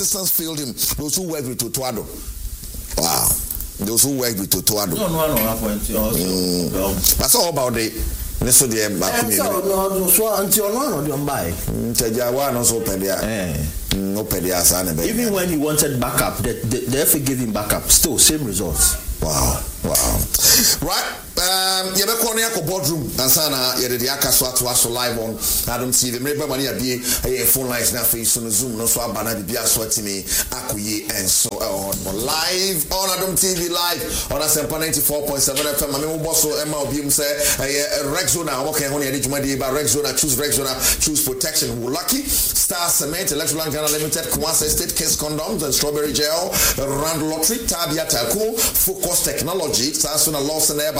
Assistants failed him. Those who worked with Totoado. Wow. Those who worked with Totoado. That's all about the. So the even when he wanted backup, the FA gave him backup. Still, same results. Wow. Right. You be calling your boardroom and sana you the akaswa to us live on Adam TV. Remember money be a phone lines na face on Zoom no so abana be aswati me akuye and so on live on Adam TV live on Asempa 94.7 FM. Me boss so Emma obi say Rexona okay ho na edjuma dey ba Rexona choose protection. Lucky Star Cement Electrical Ghana Limited Kumasi State Kiss Condoms and Strawberry Gel Rand Lottery Tabia Taku Focus Technology Sasuna Lawson Eba